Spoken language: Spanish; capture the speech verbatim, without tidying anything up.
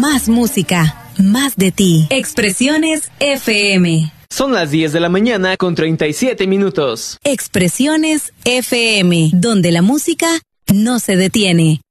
Más música, más de ti. Expresiones F M. Son las diez de la mañana con treinta y siete minutos. Expresiones F M, donde la música no se detiene.